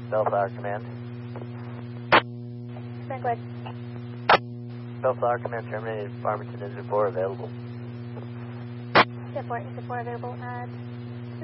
Bellflower Command. Franklin. Bellflower Command terminated. Farmington is 4 available. Is it 4 available at